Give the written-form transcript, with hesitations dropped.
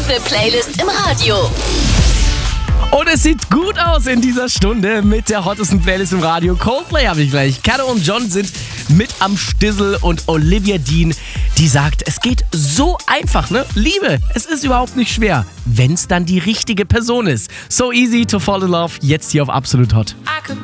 hotteste Playlist im Radio. Und es sieht gut aus in dieser Stunde mit der hottesten Playlist im Radio. Coldplay habe ich gleich. Caro und John sind mit am Stissel und Olivia Dean, die sagt, es geht so einfach, ne? Liebe, es ist überhaupt nicht schwer, wenn es dann die richtige Person ist. So easy to fall in love, jetzt hier auf Absolut Hot.